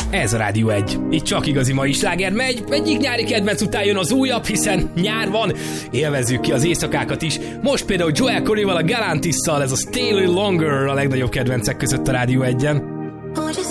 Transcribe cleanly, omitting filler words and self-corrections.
Ez a Rádió 1. Itt csak igazi mai sláger megy, egyik nyári kedvenc után jön az újabb, hiszen nyár van, élvezzük ki az éjszakákat is. Most például Joel Corryval, a Galantis-szal, ez a Stay a Little Longer a legnagyobb kedvencek között a Rádió 1-en.